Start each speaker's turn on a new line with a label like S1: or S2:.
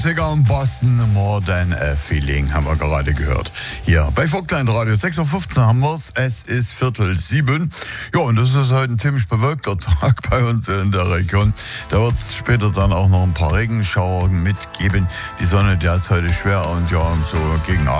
S1: Singer im Boston Modern Feeling haben wir gerade gehört. Hier bei Vogtland Radio 6.15 Uhr haben wir es. Es ist 6:45. Ja, und das ist heute ein ziemlich bewölkter Tag bei uns in der Region. Da wird es später dann auch noch ein paar Regenschauer mitgeben. Die Sonne, die hat es heute schwer und ja, so gegen